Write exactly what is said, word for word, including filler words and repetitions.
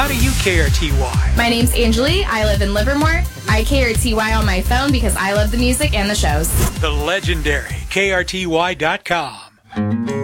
How do you K R T Y? My name's Angeli. I live in Livermore. I K R T Y on my phone because I love the music and the shows. The legendary K R T Y dot com.